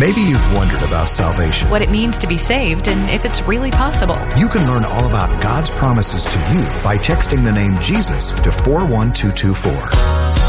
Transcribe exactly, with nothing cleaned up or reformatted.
Maybe you've wondered about salvation, what it means to be saved, and if it's really possible. You can learn all about God's promises to you by texting the name Jesus to four one two two four.